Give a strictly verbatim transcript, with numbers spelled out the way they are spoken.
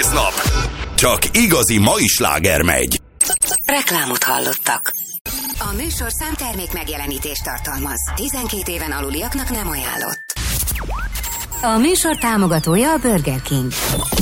egész nap. Csak igazi mai sláger megy. Reklámot hallottak. A műsor számtermék megjelenítést tartalmaz. tizenkét éven aluliaknak nem ajánlott. A műsor támogatója a Burger King.